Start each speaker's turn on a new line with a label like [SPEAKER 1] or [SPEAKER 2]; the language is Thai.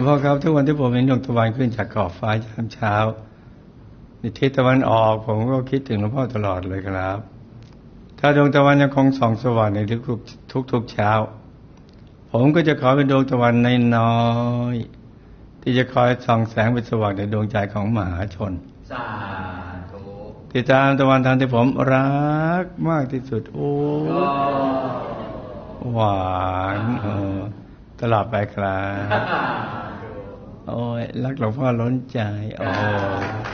[SPEAKER 1] หลวงพ่อครับทุกวันที่ผมเห็นดวงตะวันขึ้นจากขอบฟ้ายามเช้าในทิศตะวันออกผมก็คิดถึงหลวงพ่อตลอดเลยครับถ้าดวงตะวันยังคงส่องสว่างในทุกเช้าผมก็จะขอเป็นดวงตะวันน้อยๆที่จะคอยส่องแสงเป็นสว่างในดวงใจของมหาชน
[SPEAKER 2] สาธุ
[SPEAKER 1] ติดตามตะวันทางที่ผมรักมากที่สุดโอ้หวานตลอดไปครับโอ้ยรักหลวงพ่อล้นใจโอ้